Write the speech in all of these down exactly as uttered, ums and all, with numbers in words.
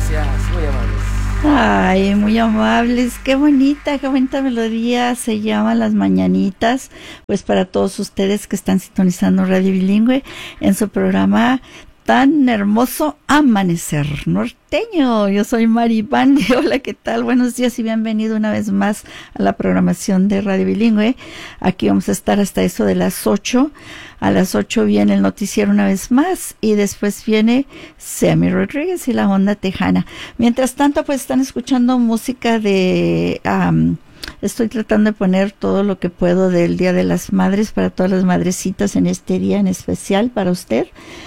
Gracias, muy amables. Ay, muy amables, qué bonita, qué bonita melodía, se llama Las Mañanitas, pues para todos ustedes que están sintonizando Radio Bilingüe en su programa tan hermoso Amanecer Norteño. Yo soy Mari Bandi. Hola, ¿qué tal? Buenos días y bienvenido una vez más a la programación de Radio Bilingüe. Aquí vamos a estar hasta eso de las ocho. A las ocho viene el noticiero una vez más y después viene Sammy Rodríguez y la onda tejana. Mientras tanto, pues están escuchando música de... Um, estoy tratando de poner todo lo que puedo del Día de las Madres para todas las madrecitas en este día en especial para usted.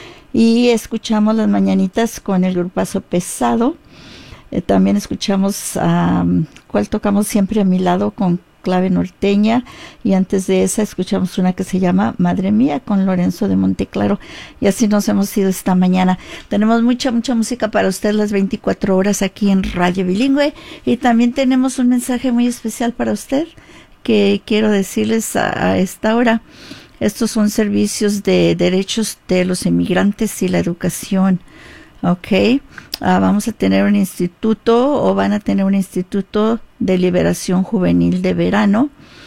Y escuchamos Las Mañanitas con el grupazo Pesado. Eh, también escuchamos um, ¿Cuál tocamos siempre a mi lado? Con clave norteña. Y antes de esa escuchamos una que se llama Madre Mía con Lorenzo de Monteclaro. Y así nos hemos ido esta mañana. Tenemos mucha, mucha música para usted las veinticuatro horas aquí en Radio Bilingüe. Y también tenemos un mensaje muy especial para usted que quiero decirles a, a esta hora. Estos son servicios de derechos de los inmigrantes y la educación. Ok. Uh, vamos a tener un instituto o van a tener un instituto de liberación juvenil de verano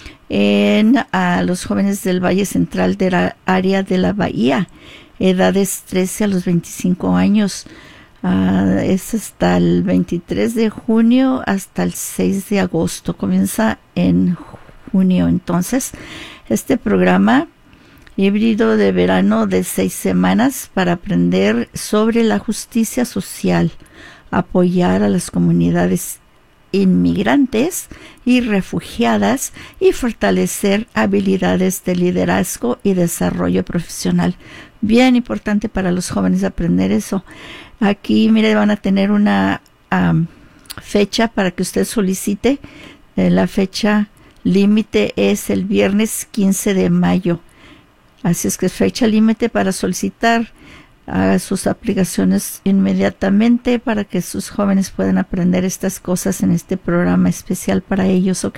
en a uh, los jóvenes del Valle Central de la área de la Bahía. Edades trece a los veinticinco años. Uh, es hasta el veintitrés de junio hasta el seis de agosto. Comienza en junio. Entonces, este programa híbrido de verano de seis semanas para aprender sobre la justicia social, apoyar a las comunidades inmigrantes y refugiadas y fortalecer habilidades de liderazgo y desarrollo profesional. Bien importante para los jóvenes aprender eso. Aquí, mire, van a tener una um, fecha para que usted solicite. Eh, la fecha límite es el viernes quince de mayo. Así es que fecha límite para solicitar uh, sus aplicaciones inmediatamente para que sus jóvenes puedan aprender estas cosas en este programa especial para ellos, ¿ok?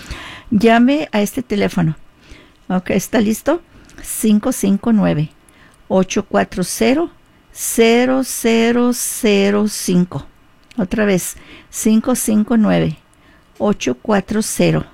Llame a este teléfono. ¿Ok? ¿Está listo? cinco cinco nueve, ocho cuatro cero, cero cero cero cinco. Otra vez, cinco cinco nueve, ocho cuatro cero,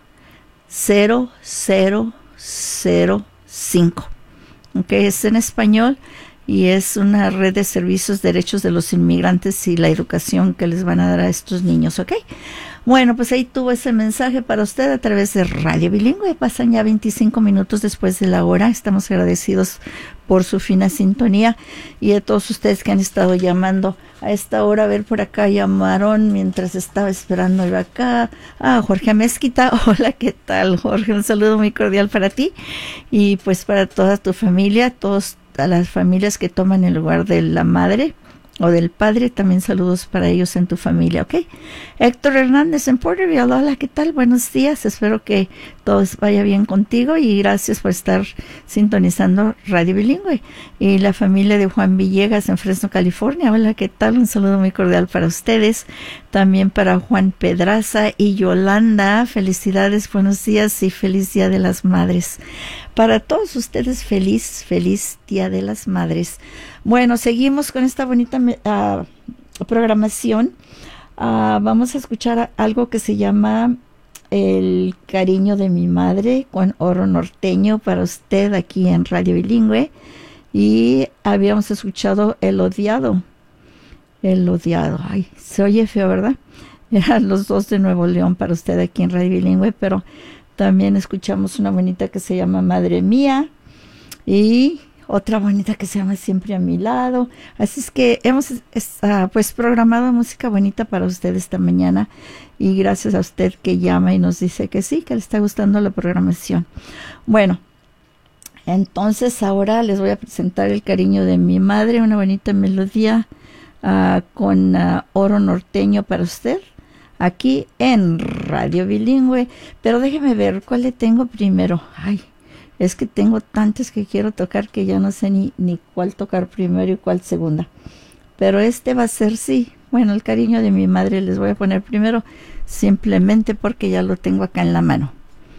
cero cero cero cinco. Okay, es en español y es una red de servicios, derechos de los inmigrantes y la educación que les van a dar a estos niños, ¿ok? Bueno, pues ahí tuvo ese mensaje para usted a través de Radio Bilingüe. Pasan ya veinticinco minutos después de la hora. Estamos agradecidos por su fina sintonía y a todos ustedes que han estado llamando a esta hora. A ver, por acá llamaron mientras estaba esperando yo acá. Ah, Jorge Mezquita. Hola, ¿qué tal, Jorge? Un saludo muy cordial para ti y pues para toda tu familia, todas las familias que toman el lugar de la madre o del padre, también saludos para ellos en tu familia, ¿ok? Héctor Hernández en Porterville, hola, ¿qué tal? Buenos días, espero que todo vaya bien contigo y gracias por estar sintonizando Radio Bilingüe. Y la familia de Juan Villegas en Fresno, California, hola, ¿qué tal? Un saludo muy cordial para ustedes, también para Juan Pedraza y Yolanda, felicidades, buenos días y feliz Día de las Madres. Para todos ustedes, feliz, feliz Día de las Madres. Bueno, seguimos con esta bonita uh, programación. Uh, vamos a escuchar algo que se llama El cariño de mi madre con oro norteño para usted aquí en Radio Bilingüe. Y habíamos escuchado El odiado. El odiado. Ay, se oye feo, ¿verdad? Eran los dos de Nuevo León para usted aquí en Radio Bilingüe, pero también escuchamos una bonita que se llama Madre Mía y otra bonita que se llama Siempre a mi lado. Así es que hemos es, uh, pues programado música bonita para usted esta mañana y gracias a usted que llama y nos dice que sí, que le está gustando la programación. Bueno, entonces ahora les voy a presentar El cariño de mi madre, una bonita melodía uh, con uh, oro norteño para usted. Aquí en Radio Bilingüe, pero déjeme ver cuál le tengo primero. Ay, es que tengo tantas que quiero tocar que ya no sé ni, ni cuál tocar primero y cuál segunda. Pero este va a ser, sí, bueno, El cariño de mi madre les voy a poner primero, simplemente porque ya lo tengo acá en la mano.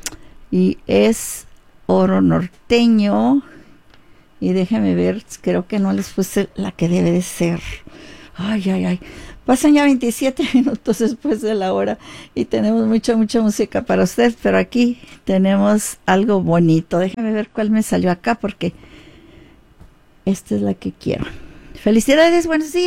Y es oro norteño. Y déjeme ver, creo que no les puse la que debe de ser. Ay, ay, ay. Pasan ya veintisiete minutos después de la hora y tenemos mucha, mucha música para usted, pero aquí tenemos algo bonito. Déjame ver cuál me salió acá porque esta es la que quiero. Felicidades, buenos días.